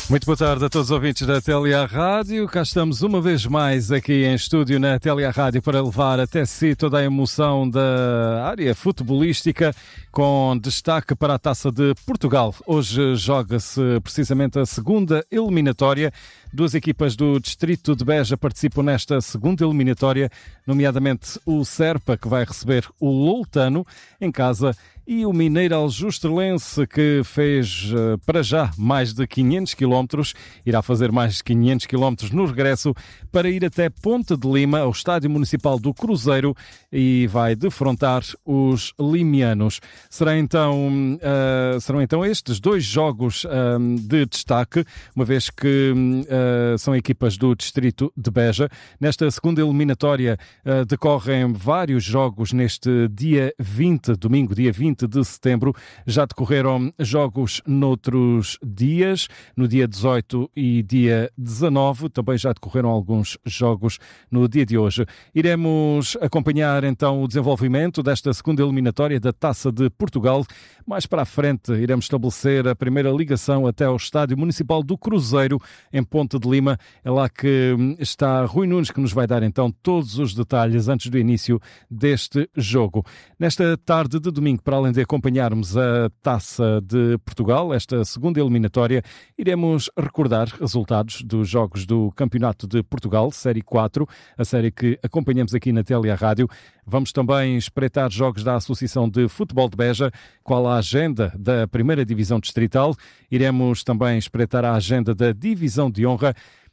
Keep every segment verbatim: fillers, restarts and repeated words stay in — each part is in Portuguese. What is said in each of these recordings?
Muito boa tarde a todos os ouvintes da T L A Rádio. Cá estamos uma vez mais aqui em estúdio na T L A Rádio para levar até si toda a emoção da área futebolística, com destaque para a Taça de Portugal. Hoje joga-se precisamente a segunda eliminatória. Duas equipas do Distrito de Beja participam nesta segunda eliminatória, nomeadamente o Serpa, que vai receber o Loutano em casa, e o Mineiro Aljustrelense, que fez para já mais de quinhentos quilómetros, irá fazer mais de quinhentos quilómetros no regresso para ir até Ponte de Lima, ao Estádio Municipal do Cruzeiro, e vai defrontar os limianos. Será então, uh, serão então estes dois jogos uh, de destaque, uma vez que uh, são equipas do Distrito de Beja. Nesta segunda eliminatória uh, decorrem vários jogos neste dia vinte, domingo, dia vinte de setembro. Já decorreram jogos noutros dias, no dia dezoito e dia dezanove. Também já decorreram alguns jogos no dia de hoje. Iremos acompanhar então o desenvolvimento desta segunda eliminatória da Taça de Portugal. Mais para a frente iremos estabelecer a primeira ligação até ao Estádio Municipal do Cruzeiro, em Ponte de Lima. É lá que está Rui Nunes, que nos vai dar então todos os detalhes antes do início deste jogo. Nesta tarde de domingo, para além de acompanharmos a Taça de Portugal, esta segunda eliminatória, iremos recordar resultados dos jogos do Campeonato de Portugal, Série quatro, a série que acompanhamos aqui na T L A Rádio. Vamos também espreitar jogos da Associação de Futebol de Beja, qual a agenda da primeira Divisão Distrital. Iremos também espreitar a agenda da Divisão de Honra.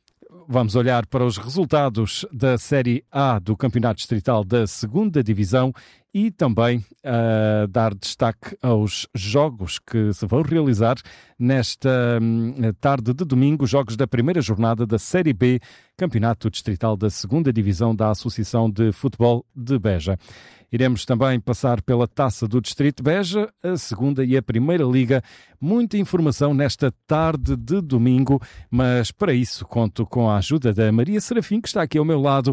Vamos olhar para os resultados da Série A do Campeonato Distrital da segunda Divisão e também uh, dar destaque aos jogos que se vão realizar nesta um, tarde de domingo, jogos da primeira jornada da Série B, Campeonato Distrital da segunda Divisão da Associação de Futebol de Beja. Iremos também passar pela Taça do Distrito de Beja, a segunda e a primeira liga. Muita informação nesta tarde de domingo, mas para isso conto com a ajuda da Maria Serafim, que está aqui ao meu lado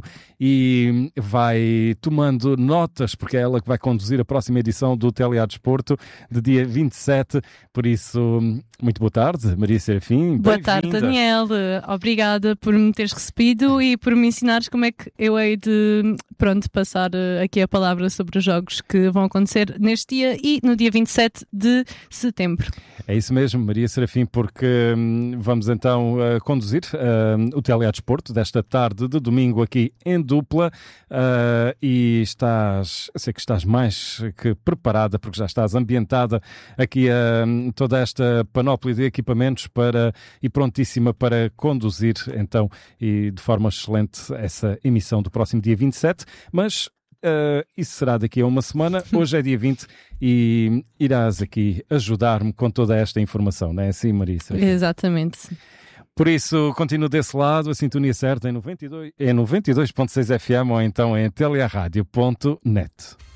e vai tomando notas, porque é ela que vai conduzir a próxima edição do T L A Desporto, de dia vinte e sete. Por isso, muito boa tarde, Maria Serafim. Boa tarde, Daniel. Obrigada por me teres recebido e por me ensinares como é que eu hei de, pronto, passar aqui a palavra sobre os jogos que vão acontecer neste dia e no dia vinte e sete de setembro. É isso mesmo, Maria Serafim, porque hum, vamos então uh, conduzir uh, o T L A Desporto desta tarde de domingo aqui em dupla uh, e estás, eu sei que estás mais que preparada, porque já estás ambientada aqui a uh, toda esta panóplia de equipamentos para, e prontíssima para conduzir então e de forma excelente essa emissão do próximo dia vinte e sete, mas Uh, isso será daqui a uma semana. Hoje é dia vinte e irás aqui ajudar-me com toda esta informação, não é assim, Marisa? Exatamente. Por isso, continuo desse lado, a sintonia certa em noventa e dois, é noventa e dois ponto seis F M ou então em telearadio ponto net.